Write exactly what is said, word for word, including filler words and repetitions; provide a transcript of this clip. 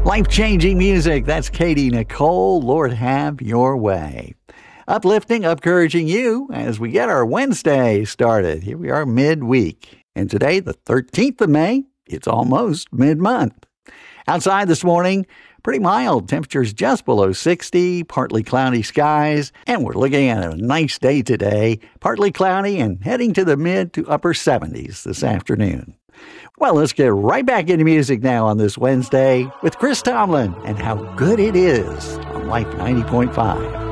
Life-changing music. That's Katie Nicole. Lord, have your way. Uplifting, encouraging you as we get our Wednesday started. Here we are midweek. And today, the thirteenth of May, it's almost mid-month. Outside this morning, pretty mild. Temperatures just below sixty, partly cloudy skies. And we're looking at a nice day today. Partly cloudy and heading to the mid to upper seventies this afternoon. Well, let's get right back into music now on this Wednesday with Chris Tomlin and How Good It Is on Life ninety point five.